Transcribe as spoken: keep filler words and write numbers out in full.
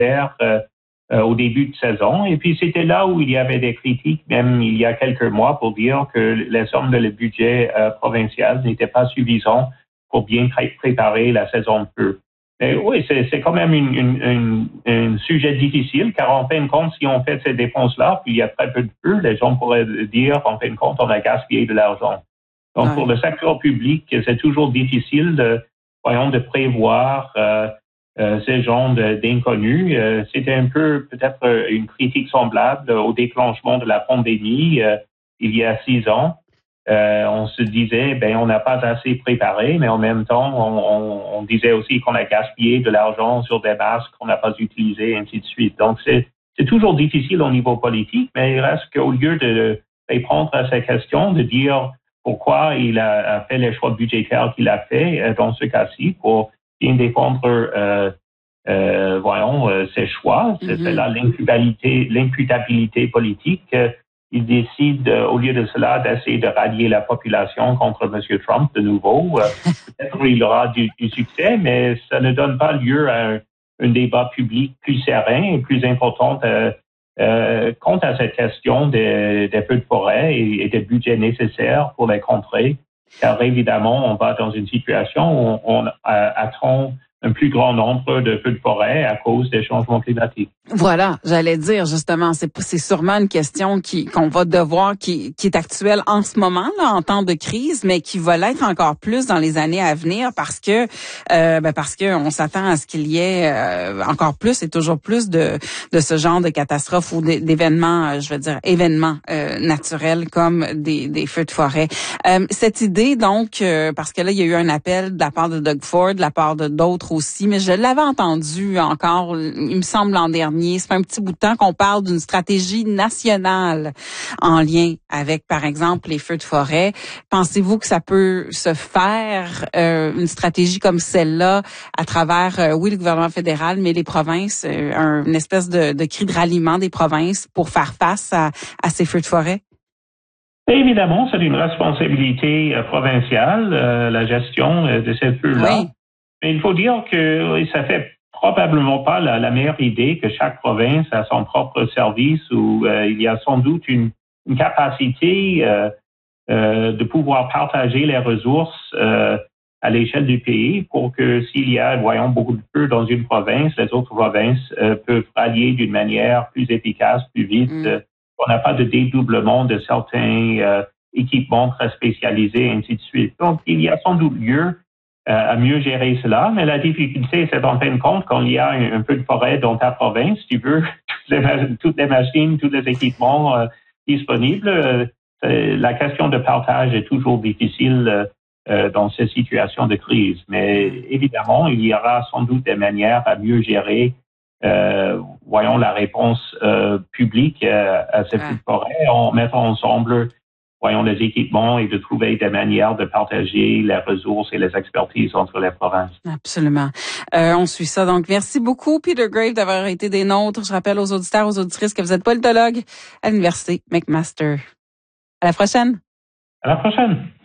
faire euh, euh, au début de saison. Et puis, c'était là où il y avait des critiques, même il y a quelques mois, pour dire que les sommes de le budget euh, provincial n'étaient pas suffisantes pour bien pré- préparer la saison de feu. Mais oui, c'est, c'est quand même une, une, une, un sujet difficile, car en fin de compte, si on fait ces dépenses-là, puis il y a très peu de feu, les gens pourraient dire, en fin de compte, on a gaspillé de l'argent. Donc, ouais. Pour le secteur public, c'est toujours difficile de, voyons, de prévoir euh, euh, ces genres de, d'inconnus. Euh, c'était un peu, peut-être, une critique semblable au déclenchement de la pandémie euh, il y a six ans. Euh, on se disait, ben, on n'a pas assez préparé, mais en même temps, on, on, on disait aussi qu'on a gaspillé de l'argent sur des masques qu'on n'a pas utilisés, et ainsi de suite. Donc, c'est, c'est toujours difficile au niveau politique, mais il reste qu'au lieu de répondre à ces questions, de dire pourquoi il a, a fait les choix budgétaires qu'il a fait euh, dans ce cas-ci pour bien défendre, euh, euh, voyons, euh, ses choix. C'est, mm-hmm. c'est là l'imputabilité, l'imputabilité politique. Euh, Il décide, euh, au lieu de cela, d'essayer de rallier la population contre M. Trump de nouveau. Euh, peut-être qu'il aura du, du succès, mais ça ne donne pas lieu à un, un débat public plus serein et plus important euh, euh, quant à cette question des, des feux de forêt et, et des budgets nécessaires pour les contrer. Car évidemment, on va dans une situation où on, on euh, attend un plus grand nombre de feux de forêt à cause des changements climatiques. Voilà, j'allais dire justement, c'est c'est sûrement une question qui qu'on va devoir qui qui est actuelle en ce moment là en temps de crise, mais qui va l'être encore plus dans les années à venir parce que euh, ben parce que on s'attend à ce qu'il y ait euh, encore plus et toujours plus de de ce genre de catastrophes ou d'événements, je veux dire événements euh, naturels comme des des feux de forêt. Euh, cette idée donc euh, parce que là il y a eu un appel de la part de Doug Ford, de la part de d'autres aussi, mais je l'avais entendu encore, il me semble l'an dernier. Ça fait un petit bout de temps qu'on parle d'une stratégie nationale en lien avec, par exemple, les feux de forêt. Pensez-vous que ça peut se faire, euh, une stratégie comme celle-là, à travers, euh, oui, le gouvernement fédéral, mais les provinces, euh, un, une espèce de, de cri de ralliement des provinces pour faire face à, à ces feux de forêt? Évidemment, c'est une responsabilité euh, provinciale, euh, la gestion euh, de ces feux-là. Oui. Mais il faut dire que ça fait probablement pas la, la meilleure idée que chaque province a son propre service où euh, il y a sans doute une, une capacité euh, euh, de pouvoir partager les ressources euh, à l'échelle du pays pour que s'il y a, voyons, beaucoup de feux dans une province, les autres provinces euh, peuvent rallier d'une manière plus efficace, plus vite. Mm. On n'a pas de dédoublement de certains euh, équipements très spécialisés, et ainsi de suite. Donc, il y a sans doute lieu à mieux gérer cela, mais la difficulté, c'est en fin de compte, quand il y a un, un peu de forêt dans ta province, tu veux toutes les, toutes les machines, tous les équipements euh, disponibles. Euh, la question de partage est toujours difficile euh, dans ces situations de crise. Mais évidemment, il y aura sans doute des manières à mieux gérer, euh, voyons, la réponse euh, publique euh, à ces feux de forêt en mettant ensemble voyons, les équipements et de trouver des manières de partager les ressources et les expertises entre les provinces. Absolument. Euh, on suit ça. Donc, merci beaucoup, Peter Graves, d'avoir été des nôtres. Je rappelle aux auditeurs, aux auditrices que vous êtes politologue à l'Université McMaster. À la prochaine. À la prochaine.